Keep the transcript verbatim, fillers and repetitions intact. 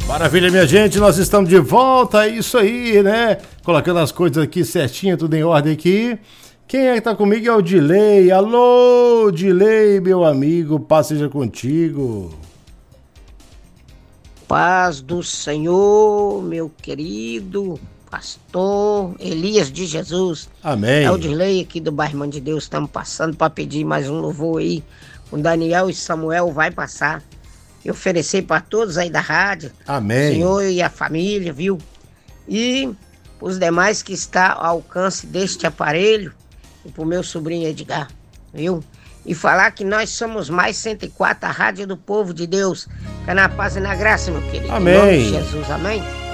Maravilha, minha gente, nós estamos de volta, é isso aí, né? Colocando as coisas aqui certinho, tudo em ordem aqui. Quem é que tá comigo é o Dilei. Alô, Dilei, meu amigo, paz seja contigo. Paz do Senhor, meu querido pastor Elias de Jesus. Amém. É o Dilei aqui do bairro Mãe de Deus, estamos passando para pedir mais um louvor aí. O Daniel e Samuel vai passar. E oferecer para todos aí da rádio. Amém. O Senhor e a família, viu? E os demais que está ao alcance deste aparelho. E pro meu sobrinho Edgar, viu? E falar que nós somos mais cento e quatro, a rádio do povo de Deus. Fica na paz e na graça, meu querido. Amém. Em nome de Jesus, amém?